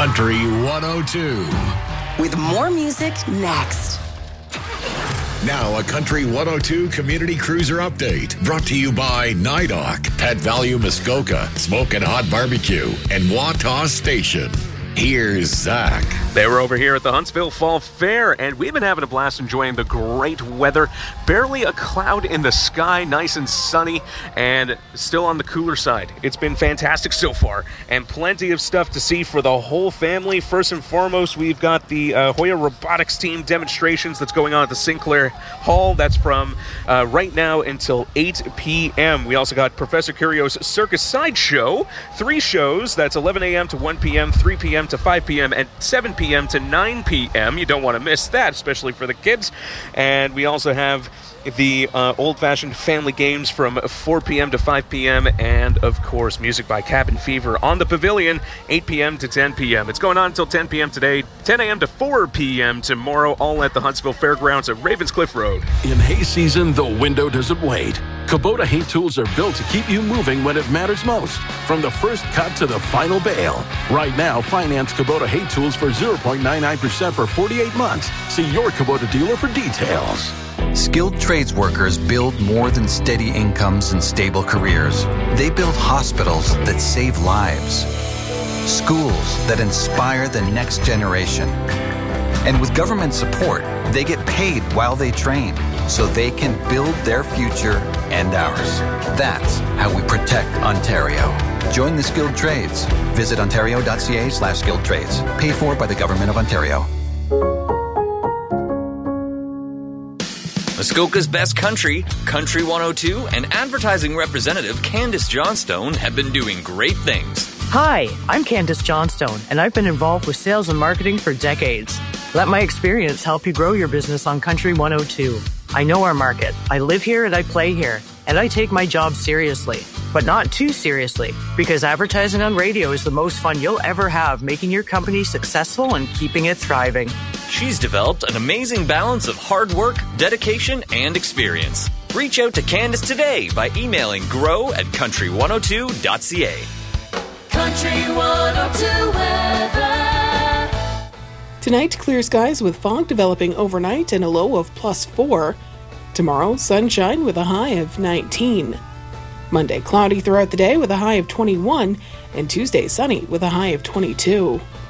Country 102. With more music next. Now a Country 102 Community Cruiser update brought to you by NIDOC, Pet Value Muskoka, Smokin' Hot Barbecue, and Wataw Station. Here's Zach. They were over here at the Huntsville Fall Fair, and we've been having a blast enjoying the great weather. Barely a cloud in the sky, nice and sunny, and still on the cooler side. It's been fantastic so far, and plenty of stuff to see for the whole family. First and foremost, we've got the Hoya Robotics Team demonstrations that's going on at the Sinclair Hall. That's from right now until 8 p.m. We also got Professor Curio's Circus Sideshow. 3 shows. That's 11 a.m. to 1 p.m., 3 p.m. to 5 p.m., and 7 p.m. to 9 p.m. You don't want to miss that, especially for the kids. And we also have the old-fashioned family games from 4 p.m. to 5 p.m. and, of course, music by Cabin Fever on the Pavilion, 8 p.m. to 10 p.m. It's going on until 10 p.m. today, 10 a.m. to 4 p.m. tomorrow, all at the Huntsville Fairgrounds at Ravenscliff Road. In hay season, the window doesn't wait. Kubota hay tools are built to keep you moving when it matters most. From the first cut to the final bale. Right now, finance Kubota hay tools for 0.99% for 48 months. See your Kubota dealer for details. Skilled trades workers build more than steady incomes and stable careers. They build hospitals that save lives, schools that inspire the next generation. And with government support, they get paid while they train, so they can build their future and ours. That's how we protect Ontario. Join the skilled trades. Visit ontario.ca/skilled trades. Paid for by the Government of Ontario. Muskoka's Best Country, Country 102, and advertising representative Candace Johnstone have been doing great things. Hi, I'm Candace Johnstone, and I've been involved with sales and marketing for decades. Let my experience help you grow your business on Country 102. I know our market. I live here and I play here, and I take my job seriously. But not too seriously, because advertising on radio is the most fun you'll ever have, making your company successful and keeping it thriving. She's developed an amazing balance of hard work, dedication, and experience. Reach out to Candace today by emailing grow@country102.ca. Country 102 weather. Tonight, clear skies with fog developing overnight and a low of +4. Tomorrow, sunshine with a high of 19. Monday, cloudy throughout the day with a high of 21, and Tuesday, sunny with a high of 22.